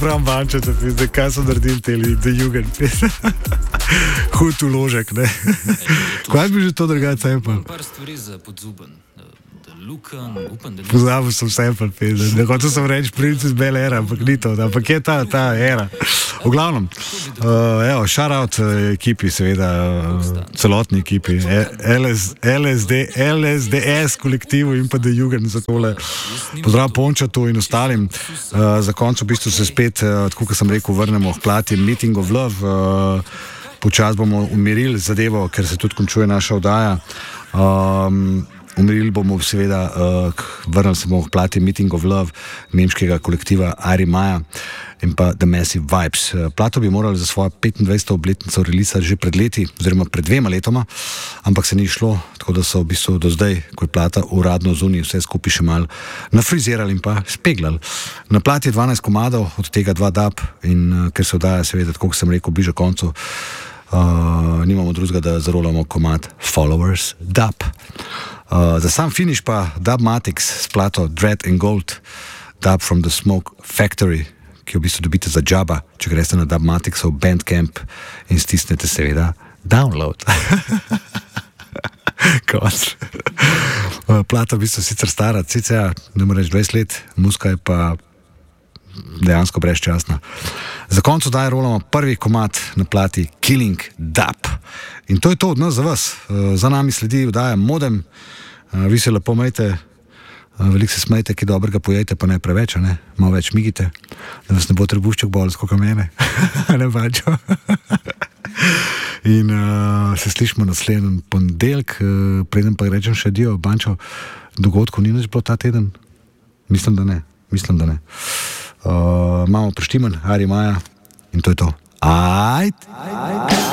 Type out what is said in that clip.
prav bančate, kaj so naredili teli, The Jugend. Hud uložek, ne. Kaj bi že to drugače sample? Par stvari za podzuben. Lukan, upam, da Pozabil sem sample pesem. Hotel sem reči Princess Bel Era, ampak ni to, ampak je ta era. V glavnem, shout out ekipi, seveda, celotni ekipi, LSDS kolektivu in pa The Jugend za tole. Pozdrav Pončatu in ostalim. Za konec v bistvu se spet, tako kot sem rekel, vrnemo k plati Meeting of Love. Počas bomo umirili zadevo, ker se tudi končuje naša oddaja. Umirili bomo seveda, vrnili se bomo k plati Meeting of Love nemškega kolektiva Ari Maja in pa The Massive Vibes. Plato bi morali za svojo 25. obletnico releasa že pred leti, oziroma pred 2 letoma, ampak se ni šlo, tako da so v bistvu do zdaj, ko je plata uradno zunaj, vse skupaj še malo nafrizirali in pa speglali. Na plati je 12 komadov, od tega 2 dub in ker se oddaja seveda, tako kot sem rekel, bliže koncu, nimamo drugega, da zarolamo komad Followers dub. Za sam finish pa Dubmatics s plato Dread and Gold, dub from the Smoke Factory, ki jo v bistvu dobite za džaba, če greste na Dubmaticsov Bandcamp in stisnete seveda download. Konc. Plata v bistvu sicer stara, sicer ne morem reči 20 let, muska je pa dejansko brezčasna. Za koncu daj rolamo prvi komad na plati Killing Dub. In to je to od nas za vas. Za nami sledi vdaja Modem. Vi se lepo majte, veliko se smejte, ki dobrega pojejte, pa ne preveč, ne? Malo več migite, da vas ne bo trebušček bolj, skoka mene. Ne Bančo. In se slišimo naslednji ponedeljek, preden pa rečem še dio, Bančo, dogodkov ni nič bilo ta teden? Mislim, da ne. Imamo Prištimen, Ari Maja in to je to. Ajd!